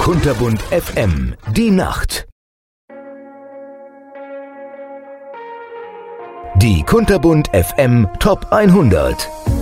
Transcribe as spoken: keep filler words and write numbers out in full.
Kunterbunt F M, die Nacht. Die Kunterbunt F M Top hundert.